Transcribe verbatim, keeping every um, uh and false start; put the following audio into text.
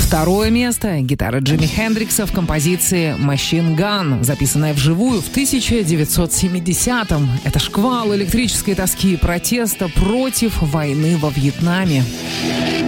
Второе место – гитара Джимми Хендрикса в композиции «Machine Gun», записанная вживую в тысяча девятьсот семидесятом. Это шквал электрической тоски и протеста против войны во Вьетнаме.